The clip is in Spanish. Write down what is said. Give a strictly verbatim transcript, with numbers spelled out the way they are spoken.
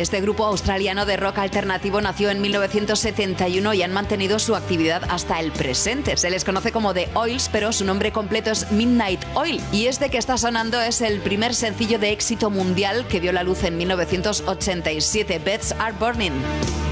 Este grupo australiano de rock alternativo nació en mil novecientos setenta y uno y han mantenido su actividad hasta el presente. Se les conoce como The Oils, pero su nombre completo es Midnight Oil. Y este que está sonando es el primer sencillo de éxito mundial que vio la luz en mil novecientos ochenta y siete, Beds Are Burning.